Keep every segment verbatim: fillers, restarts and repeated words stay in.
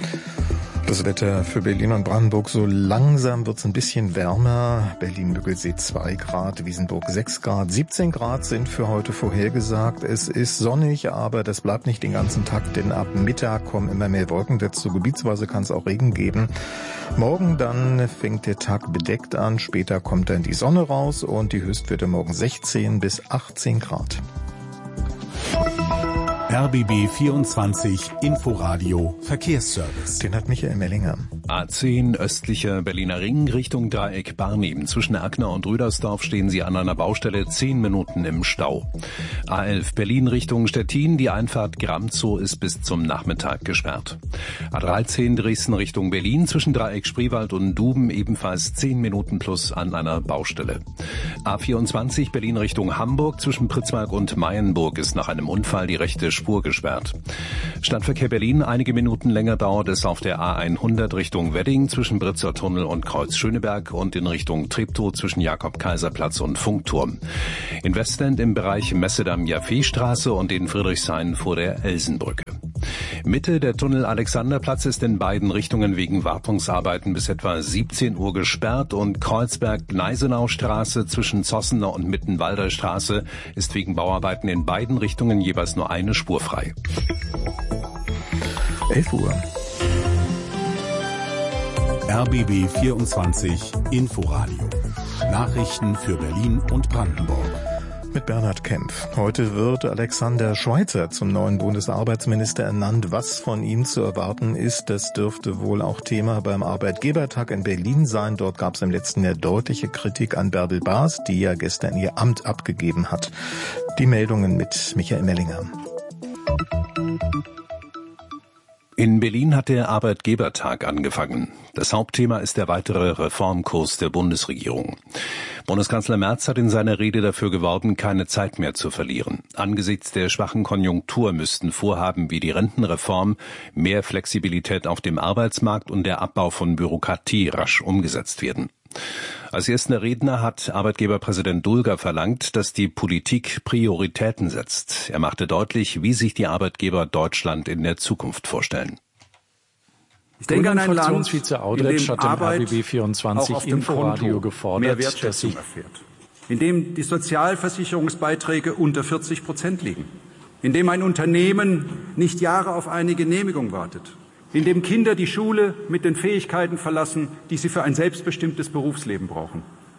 Das Wetter für Berlin und Brandenburg, so langsam wird es ein bisschen wärmer. Berlin-Müggelsee zwei Grad, Wiesenburg sechs Grad, siebzehn Grad sind für heute vorhergesagt. Es ist sonnig, aber das bleibt nicht den ganzen Tag, denn ab Mittag kommen immer mehr Wolken dazu. Gebietsweise kann es auch Regen geben. Morgen dann fängt der Tag bedeckt an, später kommt dann die Sonne raus und die Höchstwerte morgen sechzehn bis achtzehn Grad. R B B vierundzwanzig Inforadio Verkehrsservice. Den hat Michael Mellinger. A zehn östlicher Berliner Ring Richtung Dreieck Barnim. Zwischen Ackner und Rüdersdorf stehen Sie an einer Baustelle zehn Minuten im Stau. A elf Berlin Richtung Stettin. Die Einfahrt Gramzow ist bis zum Nachmittag gesperrt. A dreizehn Dresden Richtung Berlin. Zwischen Dreieck Spreewald und Duben ebenfalls zehn Minuten plus an einer Baustelle. A vierundzwanzig Berlin Richtung Hamburg. Zwischen Pritzmark und Mayenburg ist nach einem Unfall die rechte Spur gesperrt. Stadtverkehr Berlin, einige Minuten länger dauert es auf der A hundert Richtung Wedding zwischen Britzer Tunnel und Kreuz Schöneberg und in Richtung Treptow zwischen Jakob-Kaiser-Platz und Funkturm. In Westend im Bereich Messedam-Jaffé-Straße und in Friedrichshain vor der Elsenbrücke. Mitte der Tunnel Alexanderplatz ist in beiden Richtungen wegen Wartungsarbeiten bis etwa siebzehn Uhr gesperrt und Kreuzberg-Gneisenau-Straße zwischen Zossener und Mittenwalder Straße ist wegen Bauarbeiten in beiden Richtungen jeweils nur eine Spur frei. elf Uhr. R B B vierundzwanzig Inforadio. Nachrichten für Berlin und Brandenburg. Mit Bernhard Kempf. Heute wird Alexander Schweitzer zum neuen Bundesarbeitsminister ernannt. Was von ihm zu erwarten ist, das dürfte wohl auch Thema beim Arbeitgebertag in Berlin sein. Dort gab es im letzten Jahr deutliche Kritik an Bärbel Baas, die ja gestern ihr Amt abgegeben hat. Die Meldungen mit Michael Mellinger. In Berlin hat der Arbeitgebertag angefangen. Das Hauptthema ist der weitere Reformkurs der Bundesregierung. Bundeskanzler Merz hat in seiner Rede dafür geworben, keine Zeit mehr zu verlieren. Angesichts der schwachen Konjunktur müssten Vorhaben wie die Rentenreform, mehr Flexibilität auf dem Arbeitsmarkt und der Abbau von Bürokratie rasch umgesetzt werden. Als erster Redner hat Arbeitgeberpräsident Dulger verlangt, dass die Politik Prioritäten setzt. Er machte deutlich, wie sich die Arbeitgeber Deutschland in der Zukunft vorstellen. Ich denke an ein Land, in dem Arbeit R B B vierundzwanzig auch auf dem Inforadio gefordert, mehr Wertschätzung erfährt, in dem die Sozialversicherungsbeiträge unter vierzig Prozent liegen, in dem ein Unternehmen nicht Jahre auf eine Genehmigung wartet, in dem Kinder die Schule mit den Fähigkeiten verlassen, die sie für ein selbstbestimmtes Berufsleben brauchen,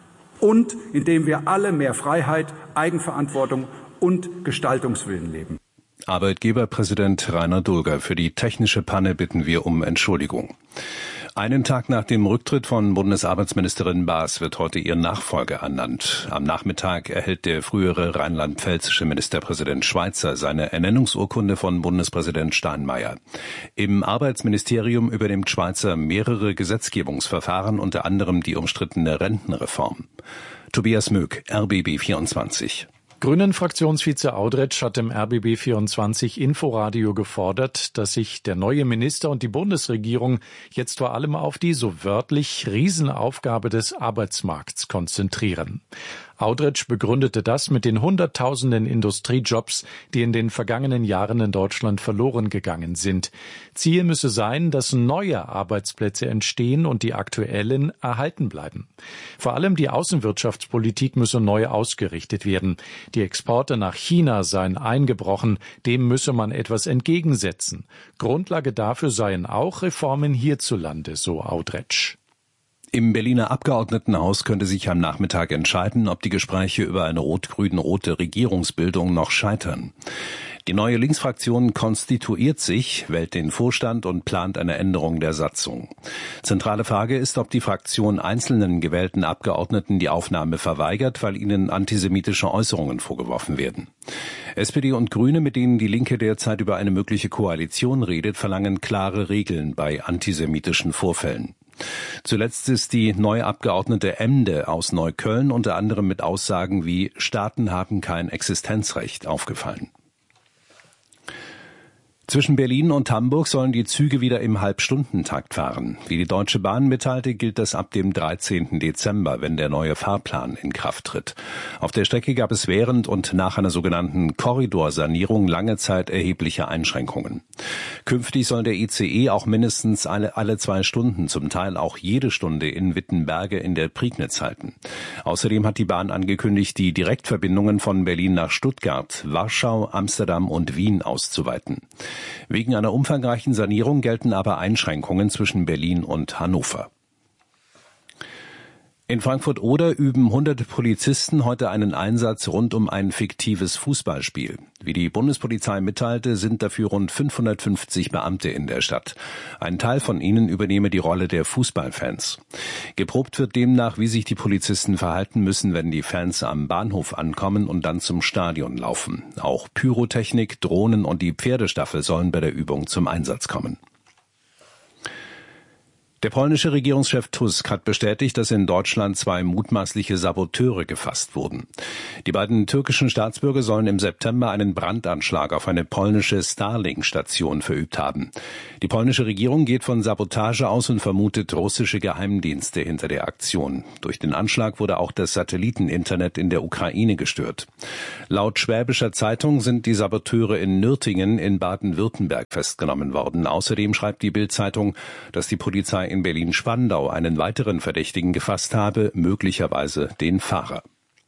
und in dem wir alle mehr Freiheit, Eigenverantwortung und Gestaltungswillen leben. Arbeitgeberpräsident Rainer Dulger. Für die technische Panne bitten wir um Entschuldigung. Einen Tag nach dem Rücktritt von Bundesarbeitsministerin Baas wird heute ihr Nachfolger ernannt. Am Nachmittag erhält der frühere rheinland-pfälzische Ministerpräsident Schweitzer seine Ernennungsurkunde von Bundespräsident Steinmeier. Im Arbeitsministerium übernimmt Schweitzer mehrere Gesetzgebungsverfahren, unter anderem die umstrittene Rentenreform. Tobias Möck, R B B vierundzwanzig. Grünen-Fraktionsvize Audretsch hat im R B B vierundzwanzig Inforadio gefordert, dass sich der neue Minister und die Bundesregierung jetzt vor allem auf die, so wörtlich, Riesenaufgabe des Arbeitsmarkts konzentrieren. Audretsch begründete das mit den Hunderttausenden Industriejobs, die in den vergangenen Jahren in Deutschland verloren gegangen sind. Ziel müsse sein, dass neue Arbeitsplätze entstehen und die aktuellen erhalten bleiben. Vor allem die Außenwirtschaftspolitik müsse neu ausgerichtet werden. Die Exporte nach China seien eingebrochen, dem müsse man etwas entgegensetzen. Grundlage dafür seien auch Reformen hierzulande, so Audretsch. Im Berliner Abgeordnetenhaus könnte sich am Nachmittag entscheiden, ob die Gespräche über eine rot-grün-rote Regierungsbildung noch scheitern. Die neue Linksfraktion konstituiert sich, wählt den Vorstand und plant eine Änderung der Satzung. Zentrale Frage ist, ob die Fraktion einzelnen gewählten Abgeordneten die Aufnahme verweigert, weil ihnen antisemitische Äußerungen vorgeworfen werden. S P D und Grüne, mit denen die Linke derzeit über eine mögliche Koalition redet, verlangen klare Regeln bei antisemitischen Vorfällen. Zuletzt ist die neue Abgeordnete Emde aus Neukölln unter anderem mit Aussagen wie Staaten haben kein Existenzrecht aufgefallen. Zwischen Berlin und Hamburg sollen die Züge wieder im Halbstundentakt fahren. Wie die Deutsche Bahn mitteilte, gilt das ab dem dreizehnten Dezember, wenn der neue Fahrplan in Kraft tritt. Auf der Strecke gab es während und nach einer sogenannten Korridorsanierung lange Zeit erhebliche Einschränkungen. Künftig soll der I C E auch mindestens alle, alle zwei Stunden, zum Teil auch jede Stunde in Wittenberge in der Prignitz halten. Außerdem hat die Bahn angekündigt, die Direktverbindungen von Berlin nach Stuttgart, Warschau, Amsterdam und Wien auszuweiten. Wegen einer umfangreichen Sanierung gelten aber Einschränkungen zwischen Berlin und Hannover. In Frankfurt-Oder üben hunderte Polizisten heute einen Einsatz rund um ein fiktives Fußballspiel. Wie die Bundespolizei mitteilte, sind dafür rund fünfhundertfünfzig Beamte in der Stadt. Ein Teil von ihnen übernehme die Rolle der Fußballfans. Geprobt wird demnach, wie sich die Polizisten verhalten müssen, wenn die Fans am Bahnhof ankommen und dann zum Stadion laufen. Auch Pyrotechnik, Drohnen und die Pferdestaffel sollen bei der Übung zum Einsatz kommen. Der polnische Regierungschef Tusk hat bestätigt, dass in Deutschland zwei mutmaßliche Saboteure gefasst wurden. Die beiden türkischen Staatsbürger sollen im September einen Brandanschlag auf eine polnische Starlink-Station verübt haben. Die polnische Regierung geht von Sabotage aus und vermutet russische Geheimdienste hinter der Aktion. Durch den Anschlag wurde auch das Satelliteninternet in der Ukraine gestört. Laut Schwäbischer Zeitung sind die Saboteure in Nürtingen in Baden-Württemberg festgenommen worden. Außerdem schreibt die Bild-Zeitung, dass die Polizei in Berlin-Spandau einen weiteren Verdächtigen gefasst habe, möglicherweise den Fahrer.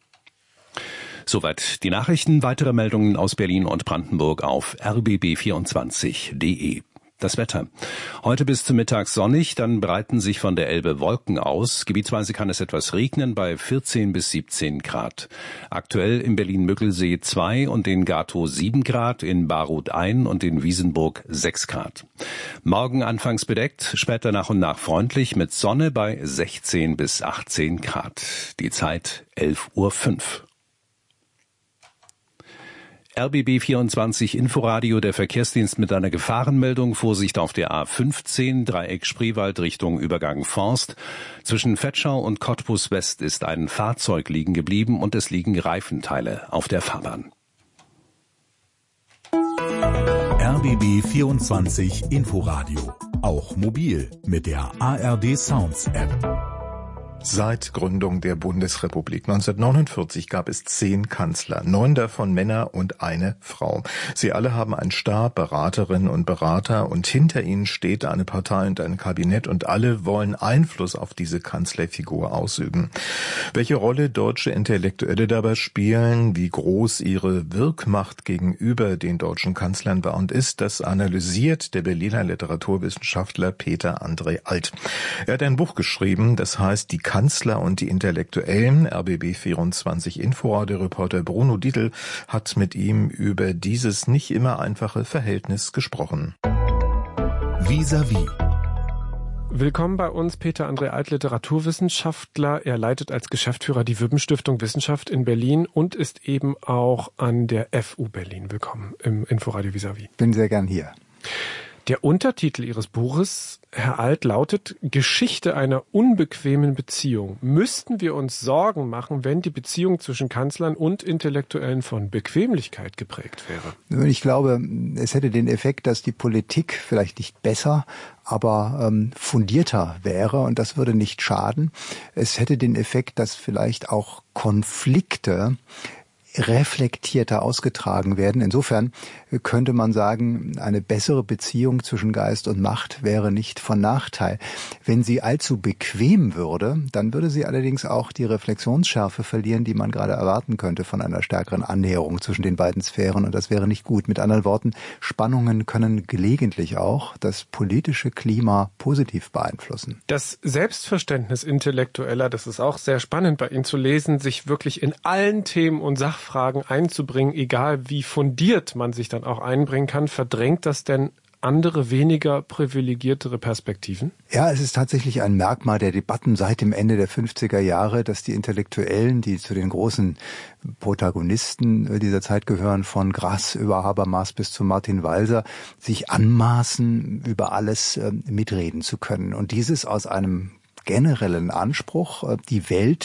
Soweit die Nachrichten. Weitere Meldungen aus Berlin und Brandenburg auf r b b vierundzwanzig punkt d e. Das Wetter. Heute bis zum Mittag sonnig, dann breiten sich von der Elbe Wolken aus. Gebietsweise kann es etwas regnen bei vierzehn bis siebzehn Grad. Aktuell in Berlin-Müggelsee zwei und in Gatow sieben Grad, in Baruth ein und in Wiesenburg sechs Grad. Morgen anfangs bedeckt, später nach und nach freundlich mit Sonne bei sechzehn bis achtzehn Grad. Die Zeit elf Uhr fünf. R B B vierundzwanzig Inforadio, der Verkehrsdienst mit einer Gefahrenmeldung. Vorsicht auf der A fünfzehn, Dreieck Spreewald Richtung Übergang Forst. Zwischen Vetschau und Cottbus West ist ein Fahrzeug liegen geblieben und es liegen Reifenteile auf der Fahrbahn. R B B vierundzwanzig Inforadio. Auch mobil mit der A R D Sounds App. Seit Gründung der Bundesrepublik neunzehnhundertneunundvierzig gab es zehn Kanzler, neun davon Männer und eine Frau. Sie alle haben einen Stab, Beraterinnen und Berater und hinter ihnen steht eine Partei und ein Kabinett und alle wollen Einfluss auf diese Kanzlerfigur ausüben. Welche Rolle deutsche Intellektuelle dabei spielen, wie groß ihre Wirkmacht gegenüber den deutschen Kanzlern war und ist, das analysiert der Berliner Literaturwissenschaftler Peter André Alt. Er hat ein Buch geschrieben, das heißt Die Kanzler und die Intellektuellen. R B B vierundzwanzig Inforadio-Reporter Bruno Dietl hat mit ihm über dieses nicht immer einfache Verhältnis gesprochen. Vis-à-vis. Willkommen bei uns, Peter André Alt, Literaturwissenschaftler. Er leitet als Geschäftsführer die Wübben-Stiftung Wissenschaft in Berlin und ist eben auch an der F U Berlin. Willkommen im Inforadio Vis-à-vis. Bin sehr gern hier. Der Untertitel Ihres Buches, Herr Alt, lautet Geschichte einer unbequemen Beziehung. Müssten wir uns Sorgen machen, wenn die Beziehung zwischen Kanzlern und Intellektuellen von Bequemlichkeit geprägt wäre? Ich glaube, es hätte den Effekt, dass die Politik vielleicht nicht besser, aber ähm, fundierter wäre und das würde nicht schaden. Es hätte den Effekt, dass vielleicht auch Konflikte reflektierter ausgetragen werden. Insofern könnte man sagen, eine bessere Beziehung zwischen Geist und Macht wäre nicht von Nachteil. Wenn sie allzu bequem würde, dann würde sie allerdings auch die Reflexionsschärfe verlieren, die man gerade erwarten könnte von einer stärkeren Annäherung zwischen den beiden Sphären und das wäre nicht gut. Mit anderen Worten, Spannungen können gelegentlich auch das politische Klima positiv beeinflussen. Das Selbstverständnis Intellektueller, das ist auch sehr spannend bei Ihnen zu lesen, sich wirklich in allen Themen und Sachfragen Fragen einzubringen, egal wie fundiert man sich dann auch einbringen kann. Verdrängt das denn andere, weniger privilegiertere Perspektiven? Ja, es ist tatsächlich ein Merkmal der Debatten seit dem Ende der fünfziger Jahre, dass die Intellektuellen, die zu den großen Protagonisten dieser Zeit gehören, von Grass über Habermas bis zu Martin Walser, sich anmaßen, über alles äh, mitreden zu können. Und dieses aus einem generellen Anspruch, die Welt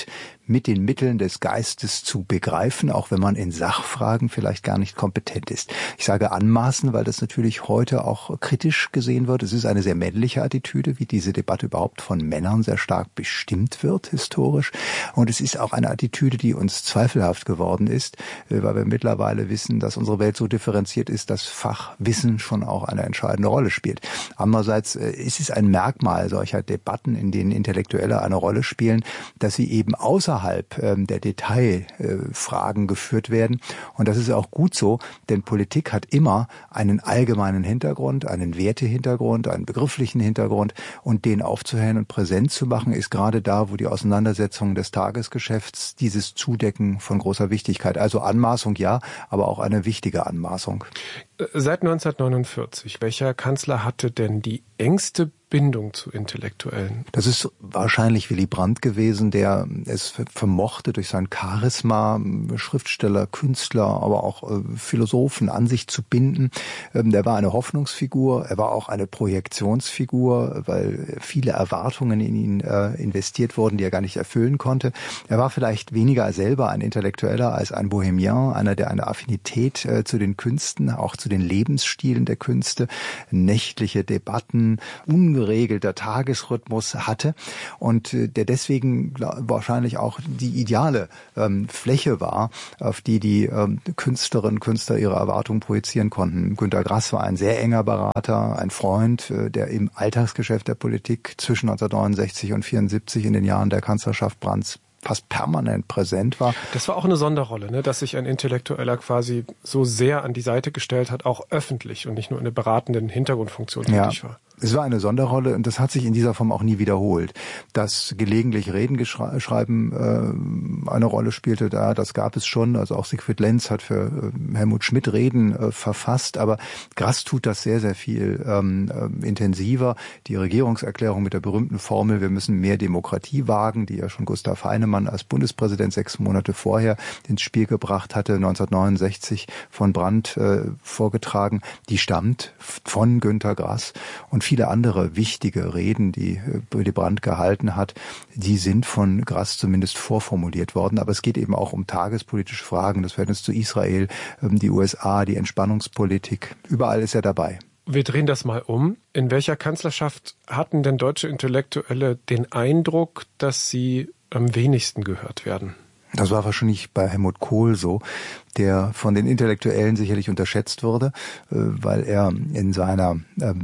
mit den Mitteln des Geistes zu begreifen, auch wenn man in Sachfragen vielleicht gar nicht kompetent ist. Ich sage anmaßen, weil das natürlich heute auch kritisch gesehen wird. Es ist eine sehr männliche Attitüde, wie diese Debatte überhaupt von Männern sehr stark bestimmt wird, historisch. Und es ist auch eine Attitüde, die uns zweifelhaft geworden ist, weil wir mittlerweile wissen, dass unsere Welt so differenziert ist, dass Fachwissen schon auch eine entscheidende Rolle spielt. Andererseits ist es ein Merkmal solcher Debatten, in denen Intellektuelle eine Rolle spielen, dass sie eben außerhalb der Detailfragen geführt werden. Und das ist auch gut so, denn Politik hat immer einen allgemeinen Hintergrund, einen Wertehintergrund, einen begrifflichen Hintergrund, und den aufzuhellen und präsent zu machen, ist gerade da, wo die Auseinandersetzungen des Tagesgeschäfts dieses zudecken, von großer Wichtigkeit. Also Anmaßung ja, aber auch eine wichtige Anmaßung. Seit neunzehnhundertneunundvierzig, welcher Kanzler hatte denn die engste Bindung zu Intellektuellen? Das ist wahrscheinlich Willy Brandt gewesen, der es vermochte, durch sein Charisma Schriftsteller, Künstler, aber auch äh, Philosophen an sich zu binden. Ähm, der war eine Hoffnungsfigur, er war auch eine Projektionsfigur, weil viele Erwartungen in ihn äh, investiert wurden, die er gar nicht erfüllen konnte. Er war vielleicht weniger selber ein Intellektueller als ein Bohemian, einer, der eine Affinität äh, zu den Künsten, auch zu den Lebensstilen der Künste, nächtliche Debatten, ungeregelter Tagesrhythmus hatte und äh, der deswegen wahrscheinlich auch die ideale ähm, Fläche war, auf die die ähm, Künstlerinnen und Künstler ihre Erwartungen projizieren konnten. Günter Grass war ein sehr enger Berater, ein Freund, äh, der im Alltagsgeschäft der Politik zwischen neunzehnhundertneunundsechzig und vierundsiebzig in den Jahren der Kanzlerschaft Brandts fast permanent präsent war. Das war auch eine Sonderrolle, ne? Dass sich ein Intellektueller quasi so sehr an die Seite gestellt hat, auch öffentlich und nicht nur in der beratenden Hintergrundfunktion tätig ja. war. Es war eine Sonderrolle und das hat sich in dieser Form auch nie wiederholt. Dass gelegentlich Reden schreiben äh, eine Rolle spielte, da das gab es schon. Also auch Siegfried Lenz hat für äh, Helmut Schmidt Reden äh, verfasst, aber Grass tut das sehr, sehr viel ähm, äh, intensiver. Die Regierungserklärung mit der berühmten Formel, wir müssen mehr Demokratie wagen, die ja schon Gustav Heinemann als Bundespräsident sechs Monate vorher ins Spiel gebracht hatte, neunzehnhundertneunundsechzig von Brandt äh, vorgetragen, die stammt von Günter Grass. Und viele andere wichtige Reden, die Willy Brandt gehalten hat, die sind von Grass zumindest vorformuliert worden. Aber es geht eben auch um tagespolitische Fragen, das Verhältnis zu Israel, die U S A, die Entspannungspolitik. Überall ist er dabei. Wir drehen das mal um. In welcher Kanzlerschaft hatten denn deutsche Intellektuelle den Eindruck, dass sie am wenigsten gehört werden? Das war wahrscheinlich bei Helmut Kohl so, der von den Intellektuellen sicherlich unterschätzt wurde, weil er in seiner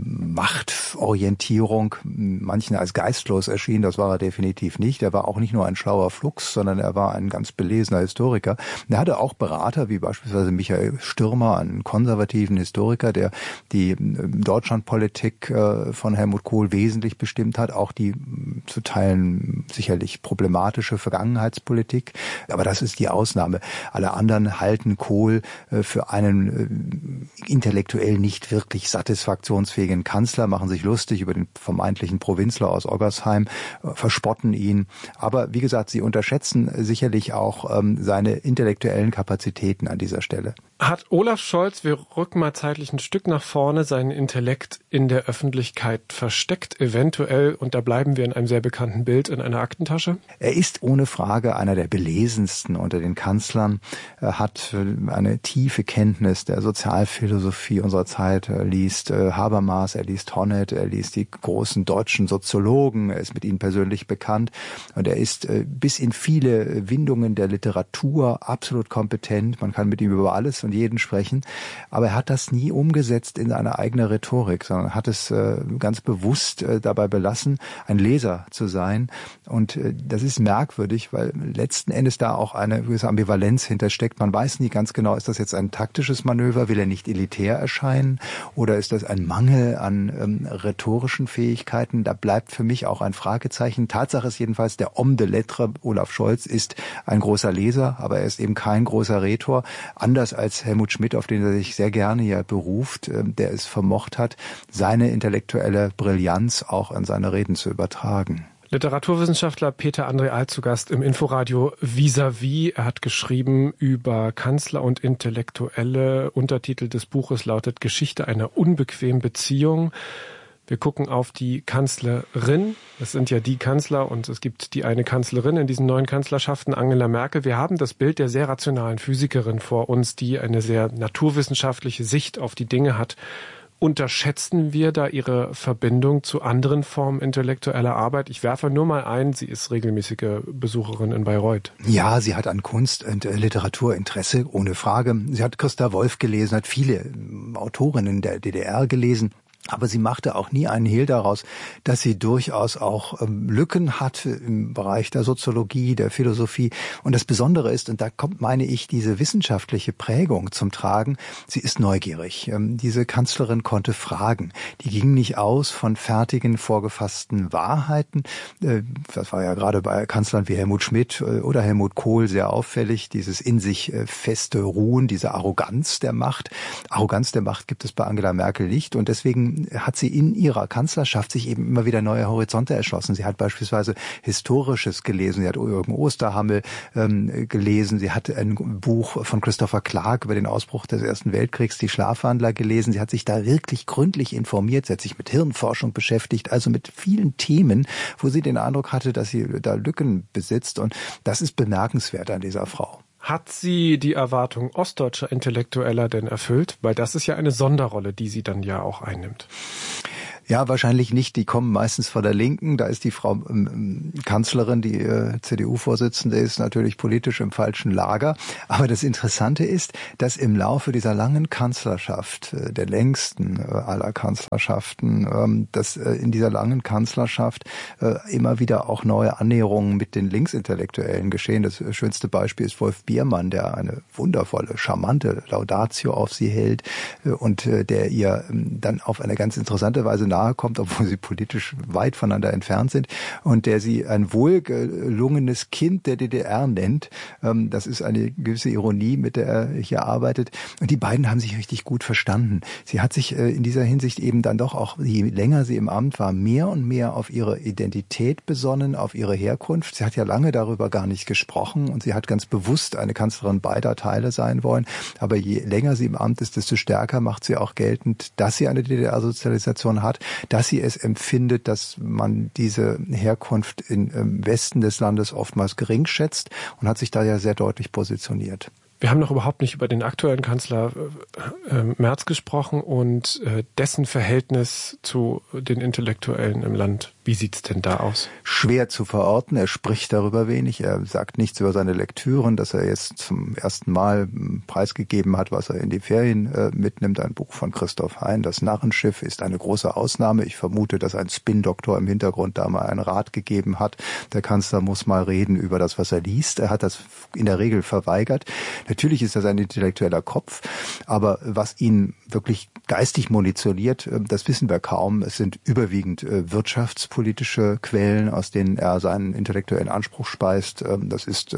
Machtorientierung manchen als geistlos erschien. Das war er definitiv nicht. Er war auch nicht nur ein schlauer Flux, sondern er war ein ganz belesener Historiker. Er hatte auch Berater, wie beispielsweise Michael Stürmer, einen konservativen Historiker, der die Deutschlandpolitik von Helmut Kohl wesentlich bestimmt hat, auch die zu Teilen sicherlich problematische Vergangenheitspolitik. Aber das ist die Ausnahme. Alle anderen halten Kohl für einen intellektuell nicht wirklich satisfaktionsfähigen Kanzler, machen sich lustig über den vermeintlichen Provinzler aus Oggersheim, verspotten ihn. Aber wie gesagt, sie unterschätzen sicherlich auch seine intellektuellen Kapazitäten an dieser Stelle. Hat Olaf Scholz, wir rücken mal zeitlich ein Stück nach vorne, seinen Intellekt in der Öffentlichkeit versteckt, eventuell, und da bleiben wir in einem sehr bekannten Bild, in einer Aktentasche? Er ist ohne Frage einer der belesensten unter den Kanzlern. Er hat eine tiefe Kenntnis der Sozialphilosophie unserer Zeit. Er liest Habermas, er liest Honneth, er liest die großen deutschen Soziologen, er ist mit ihnen persönlich bekannt und er ist bis in viele Windungen der Literatur absolut kompetent. Man kann mit ihm über alles und jeden sprechen, aber er hat das nie umgesetzt in eine eigene Rhetorik, sondern hat es äh, ganz bewusst äh, dabei belassen, ein Leser zu sein. Und äh, das ist merkwürdig, weil letzten Endes da auch eine gewisse Ambivalenz hintersteckt. Man weiß nie ganz genau, ist das jetzt ein taktisches Manöver, will er nicht elitär erscheinen oder ist das ein Mangel an ähm, rhetorischen Fähigkeiten? Da bleibt für mich auch ein Fragezeichen. Tatsache ist jedenfalls, der Homme de Lettres Olaf Scholz ist ein großer Leser, aber er ist eben kein großer Rhetor, anders als Helmut Schmidt, auf den er sich sehr gerne ja beruft, der es vermocht hat, seine intellektuelle Brillanz auch in seine Reden zu übertragen. Literaturwissenschaftler Peter André Alt zu Gast im Inforadio Vis-à-vis. Er hat geschrieben über Kanzler und Intellektuelle. Untertitel des Buches lautet Geschichte einer unbequemen Beziehung. Wir gucken auf die Kanzlerin. Es sind ja die Kanzler und es gibt die eine Kanzlerin in diesen neuen Kanzlerschaften, Angela Merkel. Wir haben das Bild der sehr rationalen Physikerin vor uns, die eine sehr naturwissenschaftliche Sicht auf die Dinge hat. Unterschätzen wir da ihre Verbindung zu anderen Formen intellektueller Arbeit? Ich werfe nur mal ein, sie ist regelmäßige Besucherin in Bayreuth. Ja, sie hat an Kunst und Literatur Interesse, ohne Frage. Sie hat Christa Wolf gelesen, hat viele Autorinnen der D D R gelesen. Aber sie machte auch nie einen Hehl daraus, dass sie durchaus auch ähm, Lücken hat im Bereich der Soziologie, der Philosophie. Und das Besondere ist, und da kommt, meine ich, diese wissenschaftliche Prägung zum Tragen, sie ist neugierig. Ähm, diese Kanzlerin konnte fragen. Die ging nicht aus von fertigen, vorgefassten Wahrheiten. Äh, das war ja gerade bei Kanzlern wie Helmut Schmidt äh, oder Helmut Kohl sehr auffällig, dieses in sich äh, feste Ruhen, diese Arroganz der Macht. Arroganz der Macht gibt es bei Angela Merkel nicht und deswegen hat sie in ihrer Kanzlerschaft sich eben immer wieder neue Horizonte erschlossen. Sie hat beispielsweise Historisches gelesen. Sie hat Jürgen Osterhammel ähm, gelesen. Sie hat ein Buch von Christopher Clark über den Ausbruch des Ersten Weltkriegs, die Schlafwandler, gelesen. Sie hat sich da wirklich gründlich informiert. Sie hat sich mit Hirnforschung beschäftigt, also mit vielen Themen, wo sie den Eindruck hatte, dass sie da Lücken besitzt. Und das ist bemerkenswert an dieser Frau. Hat sie die Erwartung ostdeutscher Intellektueller denn erfüllt? Weil das ist ja eine Sonderrolle, die sie dann ja auch einnimmt. Ja, wahrscheinlich nicht. Die kommen meistens von der Linken. Da ist die Frau ähm, Kanzlerin, die äh, C D U-Vorsitzende ist, natürlich politisch im falschen Lager. Aber das Interessante ist, dass im Laufe dieser langen Kanzlerschaft, äh, der längsten äh, aller Kanzlerschaften, ähm, dass äh, in dieser langen Kanzlerschaft äh, immer wieder auch neue Annäherungen mit den Linksintellektuellen geschehen. Das äh, schönste Beispiel ist Wolf Biermann, der eine wundervolle, charmante Laudatio auf sie hält äh, und äh, der ihr äh, dann auf eine ganz interessante Weise nahe kommt, obwohl sie politisch weit voneinander entfernt sind, und der sie ein wohlgelungenes Kind der D D R nennt. Das ist eine gewisse Ironie, mit der er hier arbeitet. Und die beiden haben sich richtig gut verstanden. Sie hat sich in dieser Hinsicht eben dann doch auch, je länger sie im Amt war, mehr und mehr auf ihre Identität besonnen, auf ihre Herkunft. Sie hat ja lange darüber gar nicht gesprochen und sie hat ganz bewusst eine Kanzlerin beider Teile sein wollen. Aber je länger sie im Amt ist, desto stärker macht sie auch geltend, dass sie eine D D R-Sozialisation hat, dass sie es empfindet, dass man diese Herkunft im Westen des Landes oftmals gering schätzt, und hat sich da ja sehr deutlich positioniert. Wir haben noch überhaupt nicht über den aktuellen Kanzler äh, Merz gesprochen und äh, dessen Verhältnis zu den Intellektuellen im Land. Wie sieht's denn da aus? Schwer zu verorten. Er spricht darüber wenig. Er sagt nichts über seine Lektüren, dass er jetzt zum ersten Mal preisgegeben hat, was er in die Ferien äh, mitnimmt. Ein Buch von Christoph Hein, Das Narrenschiff, ist eine große Ausnahme. Ich vermute, dass ein Spin-Doktor im Hintergrund da mal einen Rat gegeben hat. Der Kanzler muss mal reden über das, was er liest. Er hat das in der Regel verweigert. Natürlich ist das ein intellektueller Kopf, aber was ihn wirklich geistig munitioniert, das wissen wir kaum. Es sind überwiegend wirtschaftspolitische Quellen, aus denen er seinen intellektuellen Anspruch speist. Das ist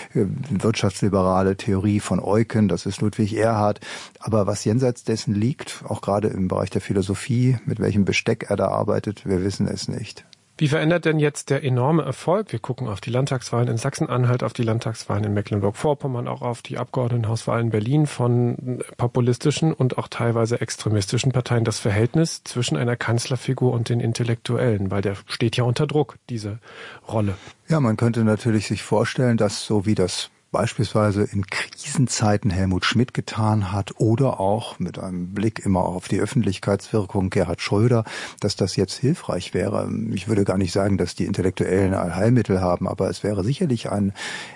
wirtschaftsliberale Theorie von Eucken, das ist Ludwig Erhard. Aber was jenseits dessen liegt, auch gerade im Bereich der Philosophie, mit welchem Besteck er da arbeitet, wir wissen es nicht. Wie verändert denn jetzt der enorme Erfolg? Wir gucken auf die Landtagswahlen in Sachsen-Anhalt, auf die Landtagswahlen in Mecklenburg-Vorpommern, auch auf die Abgeordnetenhauswahlen in Berlin von populistischen und auch teilweise extremistischen Parteien, das Verhältnis zwischen einer Kanzlerfigur und den Intellektuellen, weil der steht ja unter Druck, diese Rolle. Ja, man könnte natürlich sich vorstellen, dass so wie das beispielsweise in Krisenzeiten Helmut Schmidt getan hat oder auch mit einem Blick immer auf die Öffentlichkeitswirkung Gerhard Schröder, dass das jetzt hilfreich wäre. Ich würde gar nicht sagen, dass die Intellektuellen Allheilmittel haben, aber es wäre sicherlich ein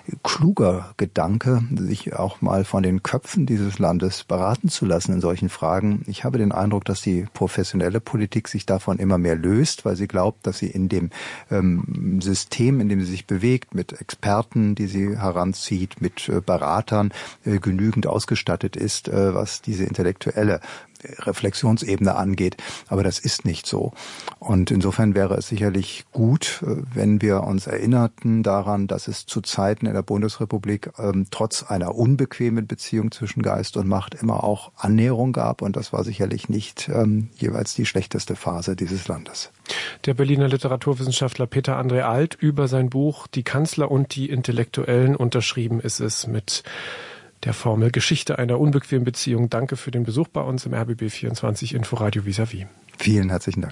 kluger Gedanke, sich auch mal von den Köpfen dieses Landes beraten zu lassen in solchen Fragen. Ich habe den Eindruck, dass die professionelle Politik sich davon immer mehr löst, weil sie glaubt, dass sie in dem ähm, System, in dem sie sich bewegt, mit Experten, die sie heranzieht, mit Beratern äh, genügend ausgestattet ist, äh, was diese intellektuelle Reflexionsebene angeht. Aber das ist nicht so. Und insofern wäre es sicherlich gut, wenn wir uns erinnerten daran, dass es zu Zeiten in der Bundesrepublik ähm, trotz einer unbequemen Beziehung zwischen Geist und Macht immer auch Annäherung gab. Und das war sicherlich nicht ähm, jeweils die schlechteste Phase dieses Landes. Der Berliner Literaturwissenschaftler Peter André Alt über sein Buch Die Kanzler und die Intellektuellen, unterschrieben ist es mit der Formel Geschichte einer unbequemen Beziehung. Danke für den Besuch bei uns im R B B vierundzwanzig Inforadio vis-à-vis. Vielen herzlichen Dank.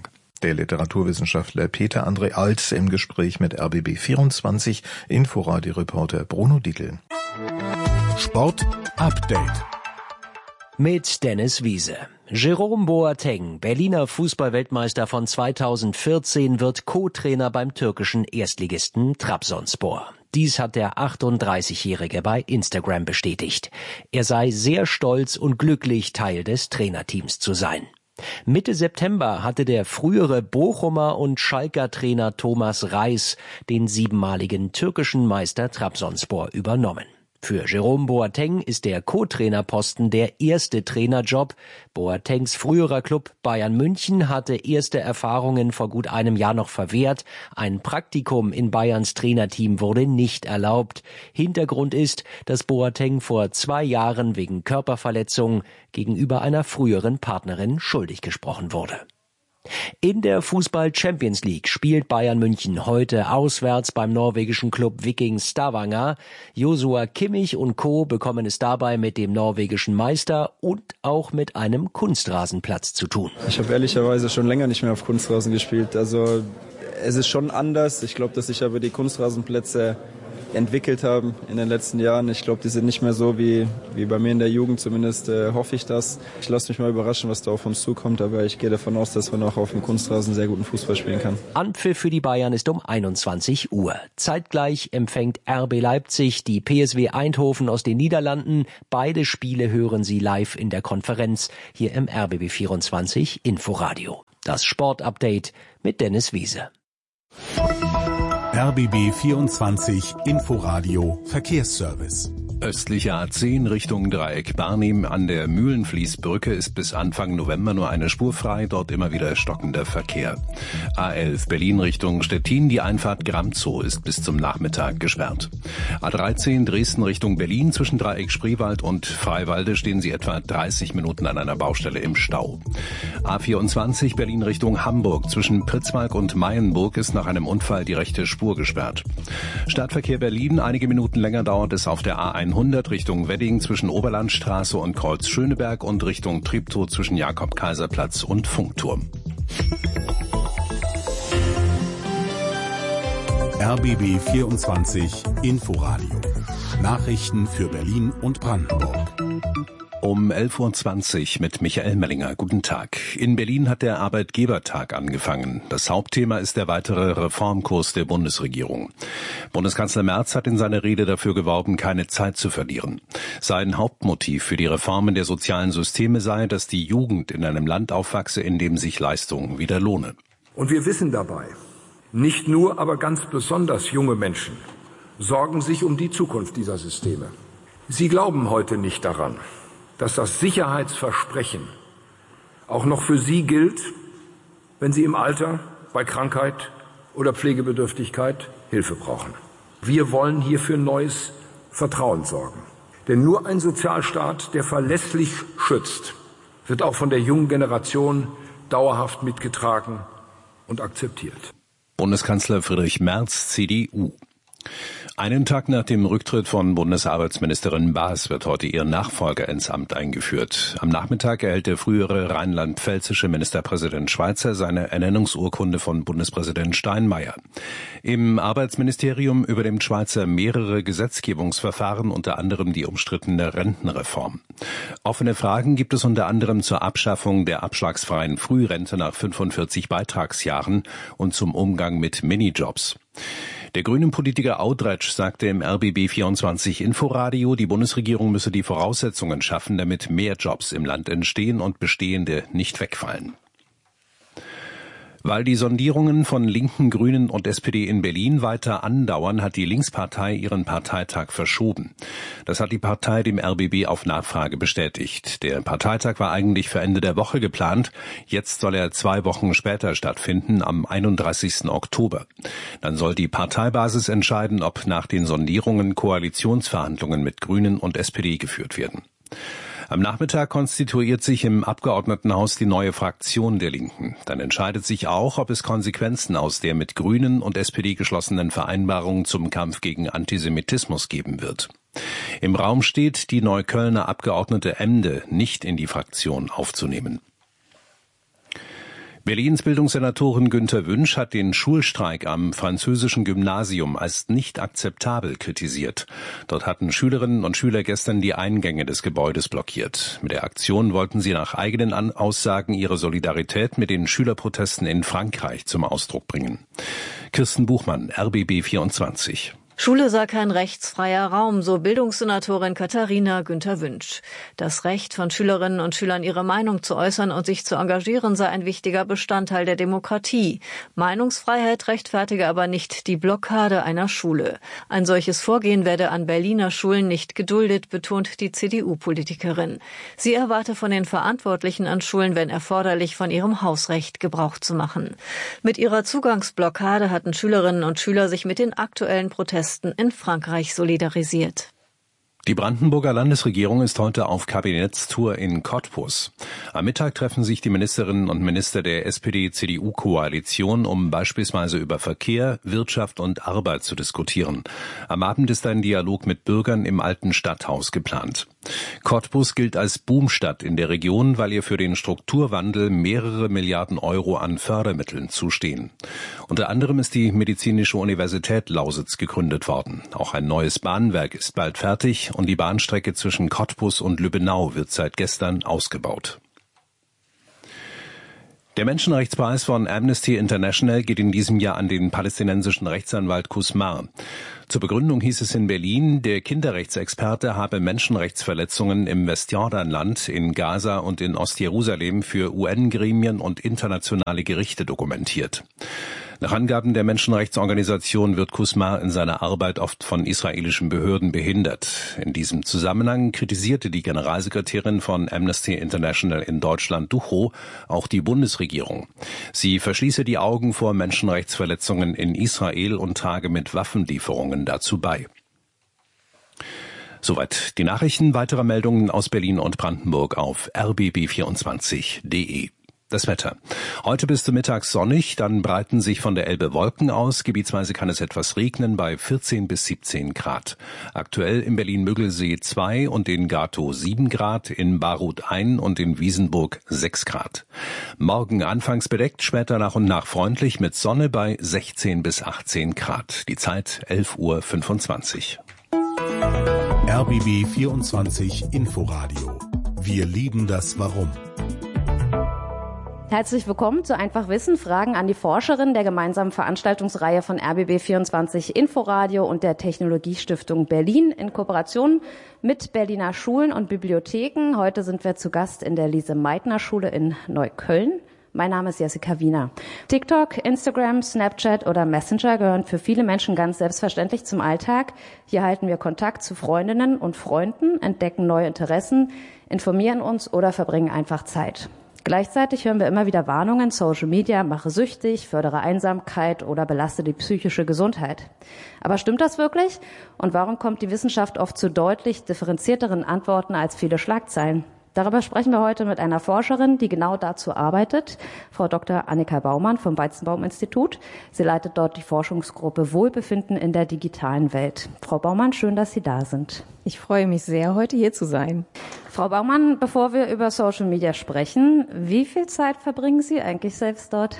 der Literaturwissenschaftler Peter André Alt im Gespräch mit R B B vierundzwanzig Inforadio-Reporter Bruno Dietl. Sport Update mit Dennis Wiese. Jerome Boateng, Berliner Fußballweltmeister von zweitausendvierzehn, wird Co-Trainer beim türkischen Erstligisten Trabzonspor. Dies hat der achtunddreißigjährige bei Instagram bestätigt. Er sei sehr stolz und glücklich, Teil des Trainerteams zu sein. Mitte September hatte der frühere Bochumer und Schalker Trainer Thomas Reis den siebenmaligen türkischen Meister Trabzonspor übernommen. Für Jerome Boateng ist der Co-Trainerposten der erste Trainerjob. Boatengs früherer Club Bayern München hatte erste Erfahrungen vor gut einem Jahr noch verwehrt. Ein Praktikum in Bayerns Trainerteam wurde nicht erlaubt. Hintergrund ist, dass Boateng vor zwei Jahren wegen Körperverletzung gegenüber einer früheren Partnerin schuldig gesprochen wurde. In der Fußball-Champions League spielt Bayern München heute auswärts beim norwegischen Club Viking Stavanger. Joshua Kimmich und Co. bekommen es dabei mit dem norwegischen Meister und auch mit einem Kunstrasenplatz zu tun. Ich habe ehrlicherweise schon länger nicht mehr auf Kunstrasen gespielt. Also es ist schon anders. Ich glaube, dass sich aber die Kunstrasenplätze entwickelt haben in den letzten Jahren. Ich glaube, die sind nicht mehr so wie, wie bei mir in der Jugend, zumindest äh, hoffe ich das. Ich lasse mich mal überraschen, was da auf uns zukommt, aber ich gehe davon aus, dass man auch auf dem Kunstrasen sehr guten Fußball spielen kann. Anpfiff für die Bayern ist um einundzwanzig Uhr. Zeitgleich empfängt R B Leipzig die P S V Eindhoven aus den Niederlanden. Beide Spiele hören Sie live in der Konferenz hier im R B B vierundzwanzig Inforadio. Das Sportupdate mit Dennis Wiese. R B B vierundzwanzig Inforadio Verkehrsservice. Östliche A zehn Richtung Dreieck Barnim an der Mühlenfließbrücke ist bis Anfang November nur eine Spur frei, dort immer wieder stockender Verkehr. A elf Berlin Richtung Stettin, die Einfahrt Gramzow ist bis zum Nachmittag gesperrt. A dreizehn Dresden Richtung Berlin, zwischen Dreieck Spreewald und Freiwalde stehen Sie etwa dreißig Minuten an einer Baustelle im Stau. A vierundzwanzig Berlin Richtung Hamburg, zwischen Pritzwalk und Mayenburg ist nach einem Unfall die rechte Spur gesperrt. Stadtverkehr Berlin, einige Minuten länger dauert es auf der A hundert Richtung Wedding zwischen Oberlandstraße und Kreuz Schöneberg und Richtung Treptow zwischen Jakob-Kaiser-Platz und Funkturm. R B B vierundzwanzig Inforadio. Nachrichten für Berlin und Brandenburg. Um elf Uhr zwanzig mit Michael Mellinger. Guten Tag. In Berlin hat der Arbeitgebertag angefangen. Das Hauptthema ist der weitere Reformkurs der Bundesregierung. Bundeskanzler Merz hat in seiner Rede dafür geworben, keine Zeit zu verlieren. Sein Hauptmotiv für die Reformen der sozialen Systeme sei, dass die Jugend in einem Land aufwachse, in dem sich Leistung wieder lohne. Und wir wissen dabei, nicht nur, aber ganz besonders junge Menschen sorgen sich um die Zukunft dieser Systeme. Sie glauben heute nicht daran, dass das Sicherheitsversprechen auch noch für Sie gilt, wenn Sie im Alter, bei Krankheit oder Pflegebedürftigkeit Hilfe brauchen. Wir wollen hier für neues Vertrauen sorgen. Denn nur ein Sozialstaat, der verlässlich schützt, wird auch von der jungen Generation dauerhaft mitgetragen und akzeptiert. Bundeskanzler Friedrich Merz, C D U. Einen Tag nach dem Rücktritt von Bundesarbeitsministerin Baas wird heute ihr Nachfolger ins Amt eingeführt. Am Nachmittag erhält der frühere rheinland-pfälzische Ministerpräsident Schweizer seine Ernennungsurkunde von Bundespräsident Steinmeier. Im Arbeitsministerium übernimmt Schweizer mehrere Gesetzgebungsverfahren, unter anderem die umstrittene Rentenreform. Offene Fragen gibt es unter anderem zur Abschaffung der abschlagsfreien Frührente nach fünfundvierzig Beitragsjahren und zum Umgang mit Minijobs. Der grünen Politiker Audretsch sagte im R B B vierundzwanzig Inforadio, die Bundesregierung müsse die Voraussetzungen schaffen, damit mehr Jobs im Land entstehen und bestehende nicht wegfallen. Weil die Sondierungen von Linken, Grünen und S P D in Berlin weiter andauern, hat die Linkspartei ihren Parteitag verschoben. Das hat die Partei dem R B B auf Nachfrage bestätigt. Der Parteitag war eigentlich für Ende der Woche geplant. Jetzt soll er zwei Wochen später stattfinden, am einunddreißigsten Oktober. Dann soll die Parteibasis entscheiden, ob nach den Sondierungen Koalitionsverhandlungen mit Grünen und S P D geführt werden. Am Nachmittag konstituiert sich im Abgeordnetenhaus die neue Fraktion der Linken. Dann entscheidet sich auch, ob es Konsequenzen aus der mit Grünen und S P D geschlossenen Vereinbarung zum Kampf gegen Antisemitismus geben wird. Im Raum steht, die Neuköllner Abgeordnete Emde nicht in die Fraktion aufzunehmen. Berlins Bildungssenatorin Günter Wünsch hat den Schulstreik am französischen Gymnasium als nicht akzeptabel kritisiert. Dort hatten Schülerinnen und Schüler gestern die Eingänge des Gebäudes blockiert. Mit der Aktion wollten sie nach eigenen Aussagen ihre Solidarität mit den Schülerprotesten in Frankreich zum Ausdruck bringen. Kirsten Buchmann, R B B vierundzwanzig. Schule sei kein rechtsfreier Raum, so Bildungssenatorin Katharina Günther-Wünsch. Das Recht von Schülerinnen und Schülern, ihre Meinung zu äußern und sich zu engagieren, sei ein wichtiger Bestandteil der Demokratie. Meinungsfreiheit rechtfertige aber nicht die Blockade einer Schule. Ein solches Vorgehen werde an Berliner Schulen nicht geduldet, betont die C D U-Politikerin. Sie erwarte von den Verantwortlichen an Schulen, wenn erforderlich, von ihrem Hausrecht Gebrauch zu machen. Mit ihrer Zugangsblockade hatten Schülerinnen und Schüler sich mit den aktuellen Protesten in Frankreich solidarisiert. Die Brandenburger Landesregierung ist heute auf Kabinettstour in Cottbus. Am Mittag treffen sich die Ministerinnen und Minister der S P D-C D U-Koalition, um beispielsweise über Verkehr, Wirtschaft und Arbeit zu diskutieren. Am Abend ist ein Dialog mit Bürgern im alten Stadthaus geplant. Cottbus gilt als Boomstadt in der Region, weil ihr für den Strukturwandel mehrere Milliarden Euro an Fördermitteln zustehen. Unter anderem ist die Medizinische Universität Lausitz gegründet worden. Auch ein neues Bahnwerk ist bald fertig und die Bahnstrecke zwischen Cottbus und Lübbenau wird seit gestern ausgebaut. Der Menschenrechtspreis von Amnesty International geht in diesem Jahr an den palästinensischen Rechtsanwalt Qusmar. Zur Begründung hieß es in Berlin, der Kinderrechtsexperte habe Menschenrechtsverletzungen im Westjordanland, in Gaza und in Ostjerusalem für U N-Gremien und internationale Gerichte dokumentiert. Nach Angaben der Menschenrechtsorganisation wird Qusmar in seiner Arbeit oft von israelischen Behörden behindert. In diesem Zusammenhang kritisierte die Generalsekretärin von Amnesty International in Deutschland, Duchow, auch die Bundesregierung. Sie verschließe die Augen vor Menschenrechtsverletzungen in Israel und trage mit Waffenlieferungen dazu bei. Soweit die Nachrichten. Weitere Meldungen aus Berlin und Brandenburg auf r b b vierundzwanzig punkt d e. Das Wetter. Heute bis zum Mittag sonnig, dann breiten sich von der Elbe Wolken aus. Gebietsweise kann es etwas regnen bei vierzehn bis siebzehn Grad. Aktuell in Berlin-Müggelsee zwei und in Gatow sieben Grad, in Baruth ein und in Wiesenburg sechs Grad. Morgen anfangs bedeckt, später nach und nach freundlich mit Sonne bei sechzehn bis achtzehn Grad. Die Zeit elf Uhr fünfundzwanzig. R B B vierundzwanzig Inforadio. Wir lieben das Warum. Herzlich willkommen zu Einfach Wissen, Fragen an die Forscherin der gemeinsamen Veranstaltungsreihe von R B B vierundzwanzig Inforadio und der Technologiestiftung Berlin in Kooperation mit Berliner Schulen und Bibliotheken. Heute sind wir zu Gast in der Lise-Meitner-Schule in Neukölln. Mein Name ist Jessica Wiener. TikTok, Instagram, Snapchat oder Messenger gehören für viele Menschen ganz selbstverständlich zum Alltag. Hier halten wir Kontakt zu Freundinnen und Freunden, entdecken neue Interessen, informieren uns oder verbringen einfach Zeit. Gleichzeitig hören wir immer wieder Warnungen, Social Media mache süchtig, fördere Einsamkeit oder belaste die psychische Gesundheit. Aber stimmt das wirklich? Und warum kommt die Wissenschaft oft zu deutlich differenzierteren Antworten als viele Schlagzeilen? Darüber sprechen wir heute mit einer Forscherin, die genau dazu arbeitet, Frau Doktor Annika Baumann vom Weizenbaum-Institut. Sie leitet dort die Forschungsgruppe Wohlbefinden in der digitalen Welt. Frau Baumann, schön, dass Sie da sind. Ich freue mich sehr, heute hier zu sein. Frau Baumann, bevor wir über Social Media sprechen, wie viel Zeit verbringen Sie eigentlich selbst dort?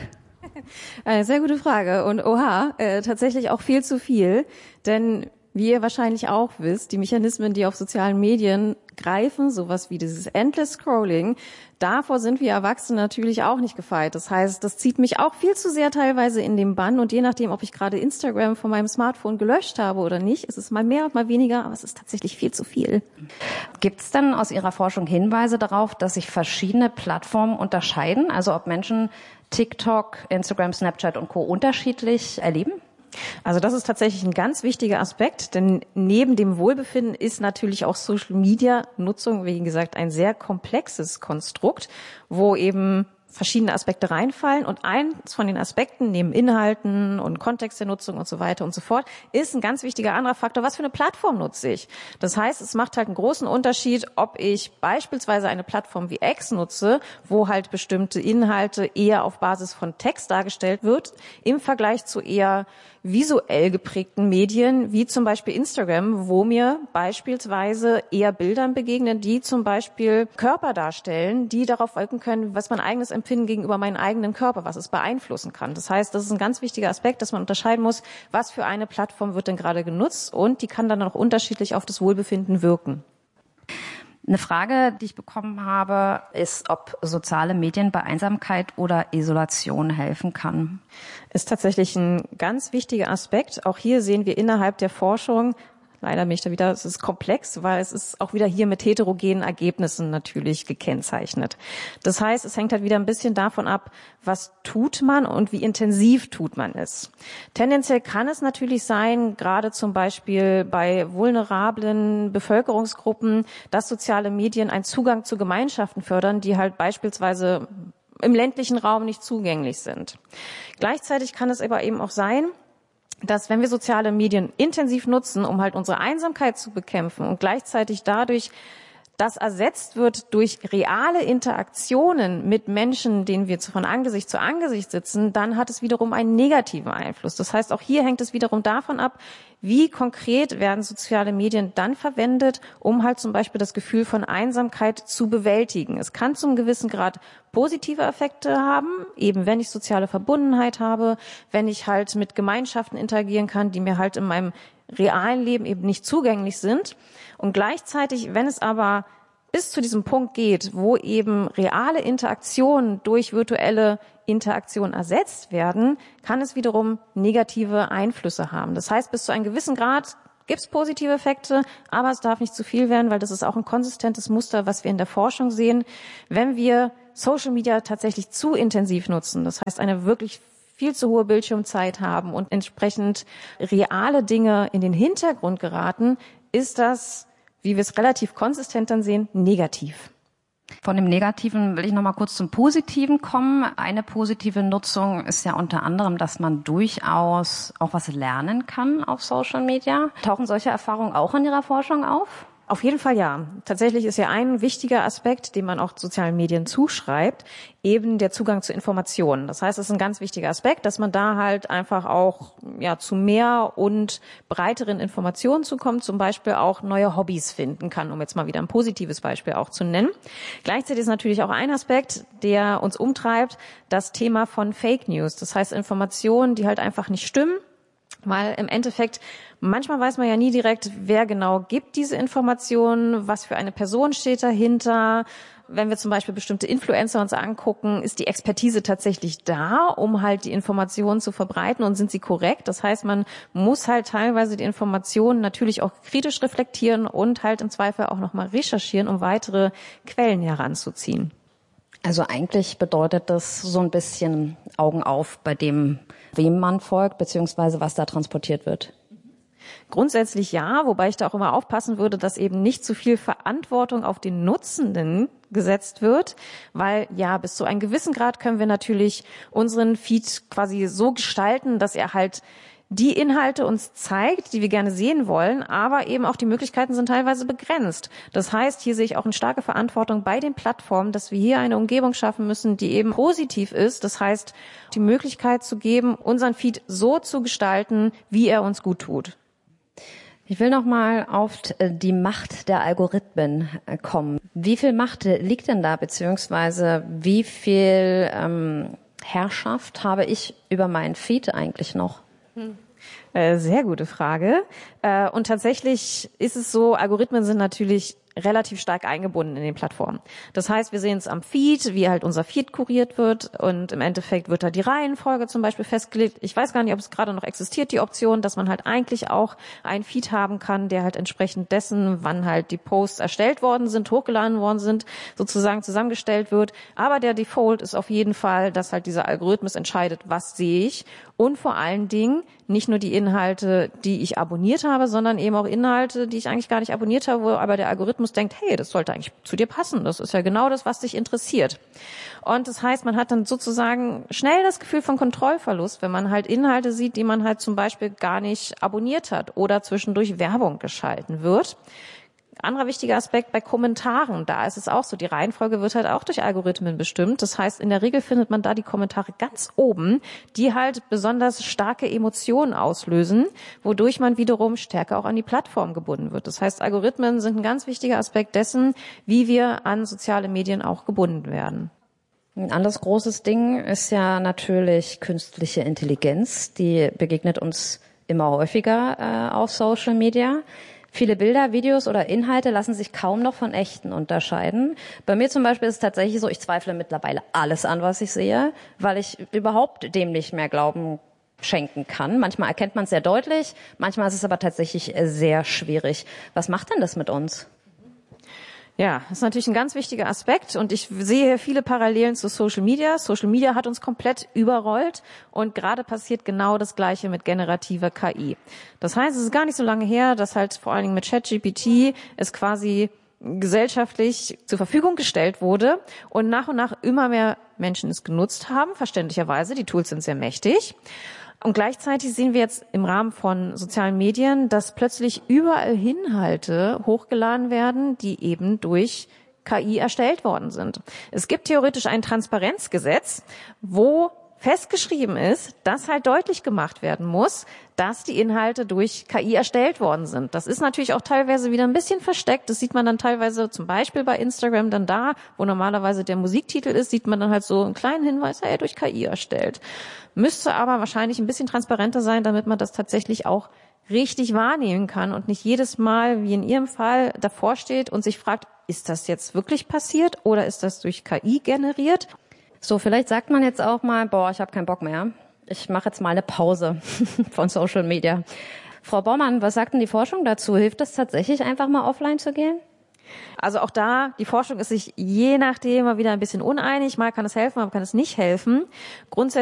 Eine sehr gute Frage und oha, äh, tatsächlich auch viel zu viel, denn wie ihr wahrscheinlich auch wisst, die Mechanismen, die auf sozialen Medien greifen, sowas wie dieses Endless Scrolling, davor sind wir Erwachsene natürlich auch nicht gefeit. Das heißt, das zieht mich auch viel zu sehr teilweise in den Bann und je nachdem, ob ich gerade Instagram von meinem Smartphone gelöscht habe oder nicht, ist es mal mehr und mal weniger, aber es ist tatsächlich viel zu viel. Gibt es denn aus Ihrer Forschung Hinweise darauf, dass sich verschiedene Plattformen unterscheiden? Also ob Menschen TikTok, Instagram, Snapchat und Co. unterschiedlich erleben? Also das ist tatsächlich ein ganz wichtiger Aspekt, denn neben dem Wohlbefinden ist natürlich auch Social-Media-Nutzung, wie gesagt, ein sehr komplexes Konstrukt, wo eben verschiedene Aspekte reinfallen und eins von den Aspekten neben Inhalten und Kontext der Nutzung und so weiter und so fort ist ein ganz wichtiger anderer Faktor, was für eine Plattform nutze ich. Das heißt, es macht halt einen großen Unterschied, ob ich beispielsweise eine Plattform wie X nutze, wo halt bestimmte Inhalte eher auf Basis von Text dargestellt wird, im Vergleich zu eher visuell geprägten Medien, wie zum Beispiel Instagram, wo mir beispielsweise eher Bildern begegnen, die zum Beispiel Körper darstellen, die darauf wirken können, was mein eigenes Empfinden Empfinden gegenüber meinem eigenen Körper, was es beeinflussen kann. Das heißt, das ist ein ganz wichtiger Aspekt, dass man unterscheiden muss, was für eine Plattform wird denn gerade genutzt, und die kann dann auch unterschiedlich auf das Wohlbefinden wirken. Eine Frage, die ich bekommen habe, ist, ob soziale Medien bei Einsamkeit oder Isolation helfen kann. Ist tatsächlich ein ganz wichtiger Aspekt. Auch hier sehen wir innerhalb der Forschung, leider bin ich da wieder, es ist komplex, weil es ist auch wieder hier mit heterogenen Ergebnissen natürlich gekennzeichnet. Das heißt, es hängt halt wieder ein bisschen davon ab, was tut man und wie intensiv tut man es. Tendenziell kann es natürlich sein, gerade zum Beispiel bei vulnerablen Bevölkerungsgruppen, dass soziale Medien einen Zugang zu Gemeinschaften fördern, die halt beispielsweise im ländlichen Raum nicht zugänglich sind. Gleichzeitig kann es aber eben auch sein, dass wenn wir soziale Medien intensiv nutzen, um halt unsere Einsamkeit zu bekämpfen und gleichzeitig dadurch das ersetzt wird durch reale Interaktionen mit Menschen, denen wir von Angesicht zu Angesicht sitzen, dann hat es wiederum einen negativen Einfluss. Das heißt, auch hier hängt es wiederum davon ab, wie konkret werden soziale Medien dann verwendet, um halt zum Beispiel das Gefühl von Einsamkeit zu bewältigen. Es kann zum gewissen Grad positive Effekte haben, eben wenn ich soziale Verbundenheit habe, wenn ich halt mit Gemeinschaften interagieren kann, die mir halt in meinem realen Leben eben nicht zugänglich sind. Und gleichzeitig, wenn es aber bis zu diesem Punkt geht, wo eben reale Interaktionen durch virtuelle Interaktion ersetzt werden, kann es wiederum negative Einflüsse haben. Das heißt, bis zu einem gewissen Grad gibt es positive Effekte, aber es darf nicht zu viel werden, weil das ist auch ein konsistentes Muster, was wir in der Forschung sehen. Wenn wir Social Media tatsächlich zu intensiv nutzen, das heißt eine wirklich viel zu hohe Bildschirmzeit haben und entsprechend reale Dinge in den Hintergrund geraten, ist das, wie wir es relativ konsistent dann sehen, negativ. Von dem Negativen will ich noch mal kurz zum Positiven kommen. Eine positive Nutzung ist ja unter anderem, dass man durchaus auch was lernen kann auf Social Media. Tauchen solche Erfahrungen auch in Ihrer Forschung auf? Auf jeden Fall ja. Tatsächlich ist ja ein wichtiger Aspekt, den man auch sozialen Medien zuschreibt, eben der Zugang zu Informationen. Das heißt, es ist ein ganz wichtiger Aspekt, dass man da halt einfach auch ja zu mehr und breiteren Informationen zukommt, zum Beispiel auch neue Hobbys finden kann, um jetzt mal wieder ein positives Beispiel auch zu nennen. Gleichzeitig ist natürlich auch ein Aspekt, der uns umtreibt, das Thema von Fake News. Das heißt Informationen, die halt einfach nicht stimmen. Weil im Endeffekt, manchmal weiß man ja nie direkt, wer genau gibt diese Informationen, was für eine Person steht dahinter. Wenn wir zum Beispiel bestimmte Influencer uns angucken, ist die Expertise tatsächlich da, um halt die Informationen zu verbreiten, und sind sie korrekt? Das heißt, man muss halt teilweise die Informationen natürlich auch kritisch reflektieren und halt im Zweifel auch nochmal recherchieren, um weitere Quellen heranzuziehen. Also eigentlich bedeutet das so ein bisschen Augen auf bei dem, wem man folgt, beziehungsweise was da transportiert wird. Grundsätzlich ja, wobei ich da auch immer aufpassen würde, dass eben nicht zu viel Verantwortung auf den Nutzenden gesetzt wird, weil ja, bis zu einem gewissen Grad können wir natürlich unseren Feed quasi so gestalten, dass er halt die Inhalte uns zeigt, die wir gerne sehen wollen, aber eben auch die Möglichkeiten sind teilweise begrenzt. Das heißt, hier sehe ich auch eine starke Verantwortung bei den Plattformen, dass wir hier eine Umgebung schaffen müssen, die eben positiv ist. Das heißt, die Möglichkeit zu geben, unseren Feed so zu gestalten, wie er uns gut tut. Ich will noch mal auf die Macht der Algorithmen kommen. Wie viel Macht liegt denn da, beziehungsweise wie viel ähm, Herrschaft habe ich über meinen Feed eigentlich noch? Hm. Sehr gute Frage. Und tatsächlich ist es so, Algorithmen sind natürlich relativ stark eingebunden in den Plattformen. Das heißt, wir sehen es am Feed, wie halt unser Feed kuriert wird, und im Endeffekt wird da die Reihenfolge zum Beispiel festgelegt. Ich weiß gar nicht, ob es gerade noch existiert, die Option, dass man halt eigentlich auch einen Feed haben kann, der halt entsprechend dessen, wann halt die Posts erstellt worden sind, hochgeladen worden sind, sozusagen zusammengestellt wird. Aber der Default ist auf jeden Fall, dass halt dieser Algorithmus entscheidet, was sehe ich, und vor allen Dingen nicht nur die Inhalte, die ich abonniert habe, sondern eben auch Inhalte, die ich eigentlich gar nicht abonniert habe, wo aber der Algorithmus denkt, hey, das sollte eigentlich zu dir passen. Das ist ja genau das, was dich interessiert. Und das heißt, man hat dann sozusagen schnell das Gefühl von Kontrollverlust, wenn man halt Inhalte sieht, die man halt zum Beispiel gar nicht abonniert hat oder zwischendurch Werbung geschalten wird. Anderer wichtiger Aspekt bei Kommentaren, da ist es auch so, die Reihenfolge wird halt auch durch Algorithmen bestimmt. Das heißt, in der Regel findet man da die Kommentare ganz oben, die halt besonders starke Emotionen auslösen, wodurch man wiederum stärker auch an die Plattform gebunden wird. Das heißt, Algorithmen sind ein ganz wichtiger Aspekt dessen, wie wir an soziale Medien auch gebunden werden. Ein anderes großes Ding ist ja natürlich künstliche Intelligenz. Die begegnet uns immer häufiger äh, auf Social Media. Viele Bilder, Videos oder Inhalte lassen sich kaum noch von echten unterscheiden. Bei mir zum Beispiel ist es tatsächlich so, ich zweifle mittlerweile alles an, was ich sehe, weil ich überhaupt dem nicht mehr Glauben schenken kann. Manchmal erkennt man es sehr deutlich, manchmal ist es aber tatsächlich sehr schwierig. Was macht denn das mit uns? Ja, das ist natürlich ein ganz wichtiger Aspekt und ich sehe hier viele Parallelen zu Social Media. Social Media hat uns komplett überrollt und gerade passiert genau das Gleiche mit generativer K I. Das heißt, es ist gar nicht so lange her, dass halt vor allen Dingen mit ChatGPT es quasi gesellschaftlich zur Verfügung gestellt wurde und nach und nach immer mehr Menschen es genutzt haben, verständlicherweise. Die Tools sind sehr mächtig. Und gleichzeitig sehen wir jetzt im Rahmen von sozialen Medien, dass plötzlich überall Inhalte hochgeladen werden, die eben durch K I erstellt worden sind. Es gibt theoretisch ein Transparenzgesetz, wo festgeschrieben ist, dass halt deutlich gemacht werden muss, dass die Inhalte durch K I erstellt worden sind. Das ist natürlich auch teilweise wieder ein bisschen versteckt. Das sieht man dann teilweise zum Beispiel bei Instagram dann da, wo normalerweise der Musiktitel ist, sieht man dann halt so einen kleinen Hinweis, hey, durch K I erstellt. Müsste aber wahrscheinlich ein bisschen transparenter sein, damit man das tatsächlich auch richtig wahrnehmen kann und nicht jedes Mal, wie in Ihrem Fall, davor steht und sich fragt, ist das jetzt wirklich passiert oder ist das durch K I generiert? So, vielleicht sagt man jetzt auch mal, boah, ich habe keinen Bock mehr. Ich mache jetzt mal eine Pause von Social Media. Frau Baumann, was sagt denn die Forschung dazu? Hilft das tatsächlich, einfach mal offline zu gehen? Also auch da, die Forschung ist sich je nachdem mal wieder ein bisschen uneinig. Mal kann es helfen, mal kann es nicht helfen. Grundsätzlich